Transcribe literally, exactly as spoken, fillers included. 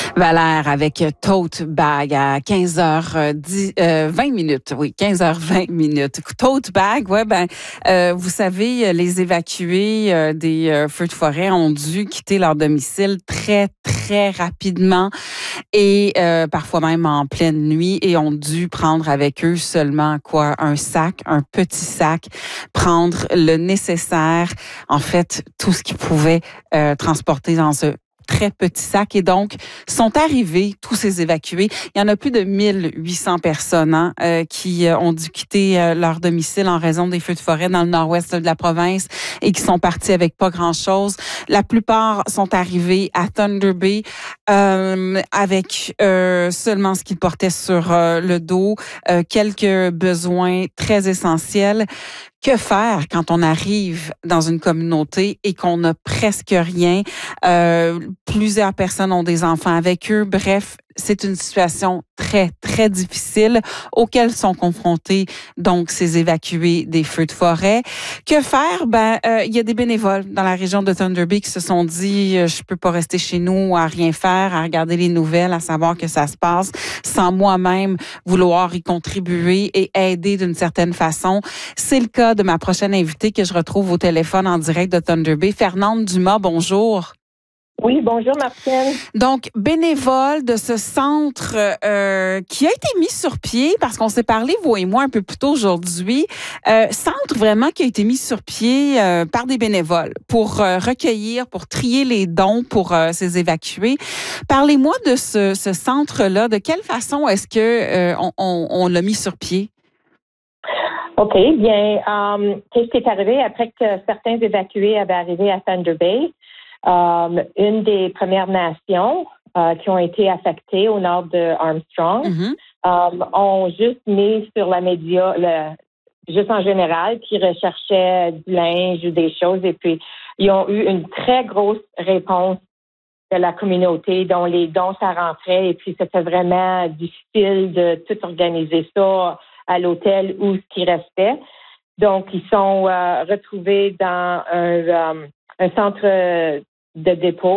Valère avec Tote Bag à quinze heures vingt minutes. Oui, quinze heures vingt minutes. Tote Bag, ouais, ben, euh, vous savez, les évacués euh, des euh, feux de forêt ont dû quitter leur domicile très, très rapidement et euh, parfois même en pleine nuit et ont dû prendre avec eux seulement quoi? Un sac, un petit sac, prendre le nécessaire, en fait, tout ce qu'ils pouvaient euh, transporter dans ce très petit sac. Et donc, sont arrivés tous ces évacués. Il y en a plus de mille huit cents personnes hein, euh, qui euh, ont dû quitter euh, leur domicile en raison des feux de forêt dans le nord-ouest de la province et qui sont partis avec pas grand-chose. La plupart sont arrivés à Thunder Bay euh, avec euh, seulement ce qu'ils portaient sur euh, le dos, euh, quelques besoins très essentiels. Que faire quand on arrive dans une communauté et qu'on n'a presque rien? Euh, plusieurs personnes ont des enfants avec eux. Bref, c'est une situation très, très difficile auxquelles sont confrontés donc ces évacués des feux de forêt. Que faire? Ben, euh, il y a des bénévoles dans la région de Thunder Bay qui se sont dit euh, je peux pas rester chez nous à rien faire, à regarder les nouvelles, à savoir que ça se passe, sans moi-même vouloir y contribuer et aider d'une certaine façon. C'est le cas de ma prochaine invitée que je retrouve au téléphone en direct de Thunder Bay, Fernande Dumas. Bonjour. Oui, bonjour Martine. Donc, bénévole de ce centre euh, qui a été mis sur pied, parce qu'on s'est parlé, vous et moi, un peu plus tôt aujourd'hui, euh, centre vraiment qui a été mis sur pied euh, par des bénévoles pour euh, recueillir, pour trier les dons pour euh, ces évacués. Parlez-moi de ce, ce centre-là. De quelle façon est-ce que euh, on, on, on l'a mis sur pied? OK, bien, euh, qu'est-ce qui est arrivé après que certains évacués avaient arrivé à Thunder Bay? Euh, une des Premières Nations euh, qui ont été affectées au nord de Armstrong mm-hmm. euh, ont juste mis sur la média, le, juste en général, qui recherchaient du linge ou des choses, et puis ils ont eu une très grosse réponse de la communauté, dont les dons, ça rentrait, et puis c'était vraiment difficile de tout organiser ça à l'hôtel ou ce qui restait. Donc, ils sont euh, retrouvés dans un, euh, un centre de dépôt